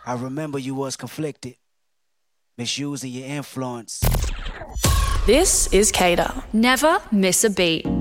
I remember you was conflicted, misusing your influence. This is Cater. Never miss a beat.